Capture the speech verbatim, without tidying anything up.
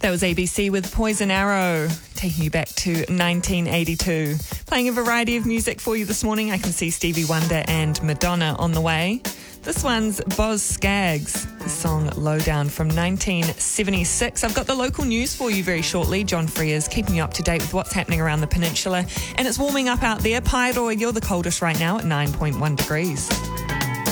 That was A B C with Poison Arrow, taking you back to nineteen eighty-two. Playing a variety of music for you this morning. I can see Stevie Wonder and Madonna on the way. This one's Boz Scaggs, the song Lowdown from nineteen seventy-six. I've got the local news for you very shortly. John Frears keeping you up to date with what's happening around the peninsula. And it's warming up out there. Paeroa, you're the coldest right now at nine point one degrees.